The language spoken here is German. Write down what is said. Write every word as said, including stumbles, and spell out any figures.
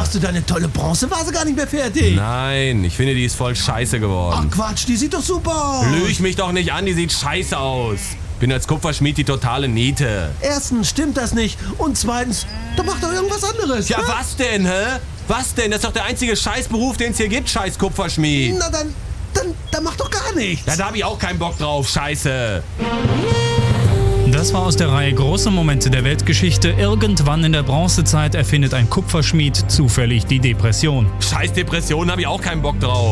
hast du deine tolle Bronzevase gar nicht mehr fertig? Nein, ich finde, die ist voll scheiße Ach geworden. Quatsch, die sieht doch super aus. Lüg mich doch nicht an, die sieht scheiße aus. Bin als Kupferschmied die totale Niete. Erstens stimmt das nicht und zweitens, da macht doch irgendwas anderes. Ja, ne? was denn, hä? Was denn? Das ist doch der einzige Scheißberuf, den es hier gibt, scheiß Kupferschmied. Na dann, dann, dann mach doch gar nichts. Ja, da hab ich auch keinen Bock drauf, scheiße. Das war aus der Reihe Große Momente der Weltgeschichte. Irgendwann in der Bronzezeit erfindet ein Kupferschmied zufällig die Depression. Scheiß Depression, hab ich auch keinen Bock drauf.